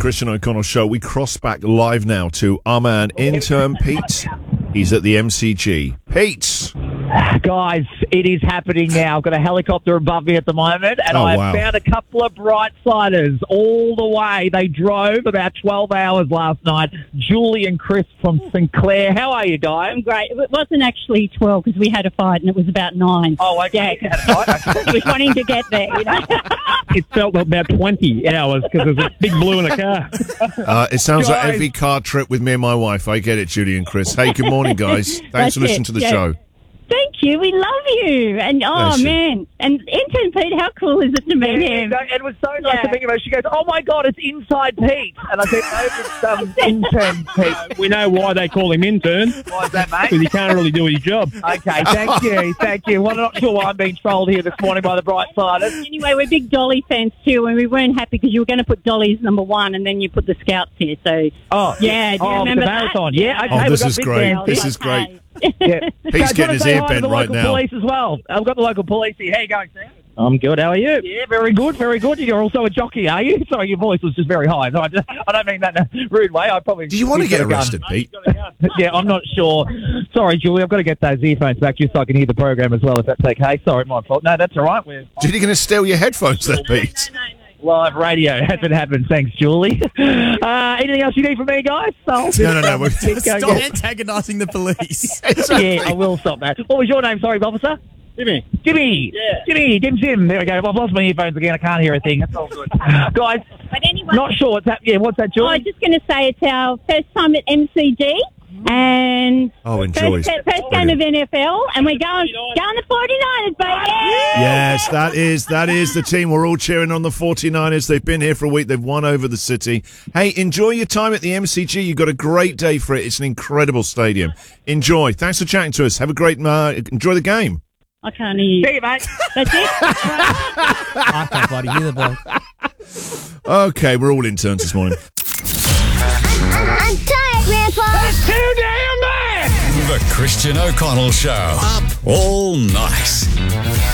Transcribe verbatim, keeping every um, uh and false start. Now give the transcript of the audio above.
Christian O'Connell Show. We cross back live now to our man, intern Pete. He's at the M C G. Pete! Guys, it is happening now. I've got a helicopter above me at the moment, and Oh, I have wow. found a couple of bright sliders all the way. They drove about twelve hours last night. Julie and Chris from Sinclair. How are you, guys? I'm great. It wasn't actually twelve because we had a fight and it was about nine. Oh, okay. Yeah, I was wanting to get there, you know. It felt about twenty hours because there's a big blue in a car. Uh, it sounds like Guys. every car trip with me and my wife. I get it, Judy and Chris. Hey, good morning, guys. Thanks That's for listening it, to the yeah. show. Thank you. We love you. And, oh, Bless you. man. And intern Pete, how cool is it to meet him? It was so nice Yeah. to meet you. She goes, "Oh my God, it's Inside Pete," and I said, "No, it's um, intern Pete." We know why they call him intern, Why is that, because mate? he can't really do his job. Okay, thank you, thank you. Well, I'm not sure why I'm being trolled here this morning by the bright siders. Anyway, we're big Dolly fans too, and we weren't happy because you were going to put Dolly's number one and then you put the Scouts here. So, Oh, yeah, do you oh, remember the that? marathon. Yeah, okay. Oh, we've this got is big great. fans. This is great. Okay. Yeah. He's Guys, getting his wanna say ear hi to bent the right local now. Police as well. I've got the local police here. How you going, Sam? I'm good. How are you? Yeah, very good, very good. You're also a jockey, are you? Sorry, your voice was just very high. No, I, just, I don't mean that in a rude way. I probably. Do you want to get should've gone. arrested, Pete? Yeah, I'm not sure. Sorry, Julie. I've got to get those earphones back just so I can hear the program as well, if that's okay. Sorry, my fault. No, that's all right. We're Judy going to steal your headphones there, Pete? live radio. Hasn't happened. Thanks, Julie. Uh, anything else you need from me, guys? So, No, no, no. We're, Keep going. Stop antagonising the police. Yeah, I will stop that. What was your name? Sorry, officer. Jimmy. Jimmy. Yeah. Jimmy. Dim Sim. There we go. I've lost my earphones again. I can't hear a thing. That's all good. Guys, But anyway, not sure what's that. Yeah, what's that, I Julie? was just going to say it's our first time at M C G and Oh, enjoy. first, first game of N F L, and we're going going the forty-niners, baby. Yes, that is that is the team. We're all cheering on the forty-niners. They've been here for a week. They've won over the city. Hey, enjoy your time at the M C G. You've got a great day for it. It's an incredible stadium. Enjoy. Thanks for chatting to us. Have a great uh, enjoy the game. I can't hear you. See you, mate. That's it. I can't bloody hear the bloke. Okay, we're all interns this morning. I'm tired, Grandpa. Too damn bad. The Christian O'Connell Show. Up all night.